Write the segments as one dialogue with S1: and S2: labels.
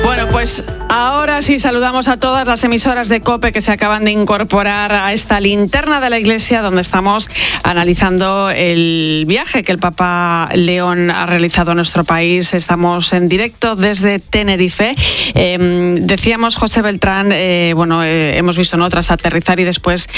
S1: Bueno, pues ahora sí saludamos a todas las emisoras de COPE que se acaban de incorporar a esta linterna de la Iglesia, donde estamos analizando el viaje que el Papa León ha realizado a nuestro país. Estamos en directo desde Tenerife. Decíamos, José Beltrán, hemos visto, ¿no?, tras aterrizar y después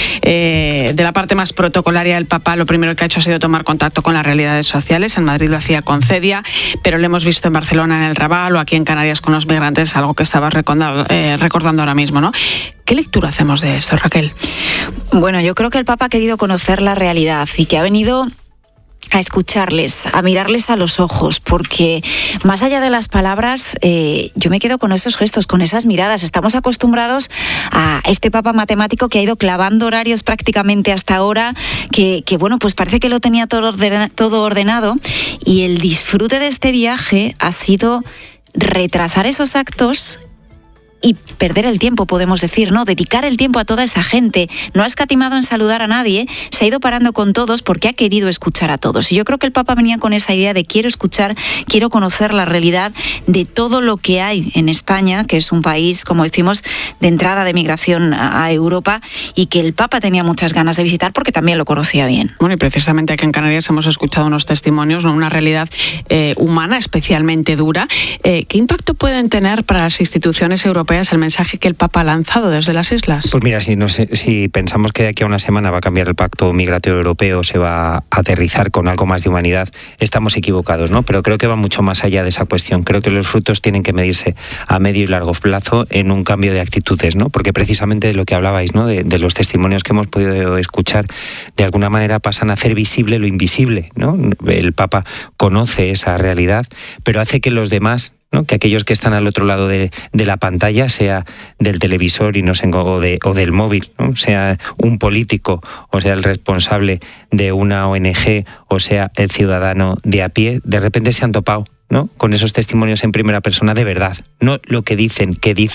S1: de la parte más protocolaria, el Papa lo primero que ha hecho ha sido tomar contacto con las realidades sociales. En Madrid lo hacía con Cedia, pero lo hemos visto en Barcelona, en el Raval, o aquí en Canarias con los migrantes, algo que estabas recordando ahora mismo, ¿no? ¿Qué lectura hacemos de esto, Raquel?
S2: Bueno, yo creo que el Papa ha querido conocer la realidad y que ha venido a escucharles, a mirarles a los ojos, porque más allá de las palabras, yo me quedo con esos gestos, con esas miradas. Estamos acostumbrados a este Papa matemático que ha ido clavando horarios prácticamente hasta ahora, que pues parece que lo tenía todo ordenado, y el disfrute de este viaje ha sido retrasar esos actos y perder el tiempo, podemos decir, ¿no? Dedicar el tiempo a toda esa gente. No ha escatimado en saludar a nadie, se ha ido parando con todos porque ha querido escuchar a todos. Y yo creo que el Papa venía con esa idea de quiero escuchar, quiero conocer la realidad de todo lo que hay en España, que es un país, como decimos, de entrada de migración a Europa, y que el Papa tenía muchas ganas de visitar porque también lo conocía bien.
S1: Bueno, y precisamente aquí en Canarias hemos escuchado unos testimonios, ¿no?, una realidad humana especialmente dura. ¿Qué impacto pueden tener para las instituciones europeas el mensaje que el Papa ha lanzado desde las islas?
S3: Pues mira, si pensamos que de aquí a una semana va a cambiar el pacto migratorio europeo, se va a aterrizar con algo más de humanidad, estamos equivocados, ¿no? Pero creo que va mucho más allá de esa cuestión. Creo que los frutos tienen que medirse a medio y largo plazo en un cambio de actitudes, ¿no? Porque precisamente de lo que hablabais, ¿no?, de los testimonios que hemos podido escuchar, de alguna manera pasan a hacer visible lo invisible, ¿no? El Papa conoce esa realidad, pero hace que los demás, ¿no?, que aquellos que están al otro lado de la pantalla, sea del televisor y o del móvil, ¿no?, sea un político, o sea el responsable de una ONG, o sea el ciudadano de a pie, de repente se han topado, ¿no?, con esos testimonios en primera persona de verdad, no lo que dicen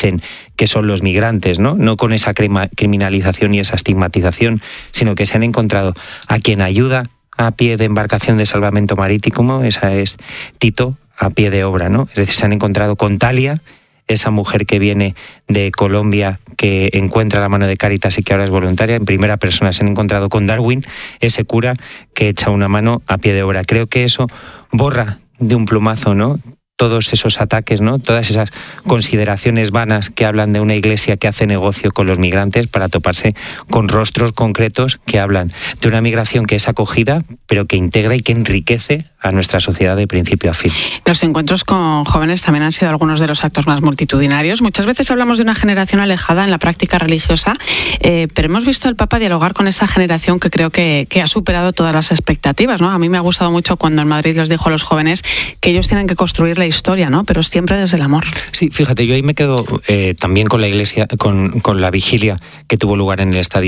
S3: que son los migrantes, no con esa criminalización y esa estigmatización, sino que se han encontrado a quien ayuda a pie de embarcación de salvamento marítimo, esa es Tito, a pie de obra, ¿no? Es decir, se han encontrado con Talia, esa mujer que viene de Colombia, que encuentra la mano de Cáritas y que ahora es voluntaria, en primera persona. Se han encontrado con Darwin, ese cura que echa una mano a pie de obra. Creo que eso borra de un plumazo, ¿no?, todos esos ataques, ¿no?, todas esas consideraciones vanas que hablan de una iglesia que hace negocio con los migrantes para toparse con rostros concretos que hablan de una migración que es acogida, pero que integra y que enriquece a nuestra sociedad de principio a fin.
S1: Los encuentros con jóvenes también han sido algunos de los actos más multitudinarios. Muchas veces hablamos de una generación alejada en la práctica religiosa, pero hemos visto al Papa dialogar con esta generación que creo que ha superado todas las expectativas, ¿no? A mí me ha gustado mucho cuando en Madrid les dijo a los jóvenes que ellos tienen que construir la historia, ¿no?, pero siempre desde el amor.
S3: Sí, fíjate, yo ahí me quedo también con la iglesia, con la vigilia que tuvo lugar en el estadio